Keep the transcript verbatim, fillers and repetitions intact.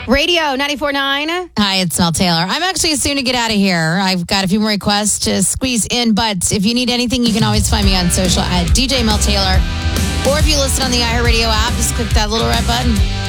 Radio ninety-four point nine. Hi, it's Mel Taylor. I'm actually soon to get out of here. I've got a few more requests to squeeze in, but if you need anything, you can always find me on social at D J Mel Taylor. Or if you listen on the iHeartRadio app, just click that little red button.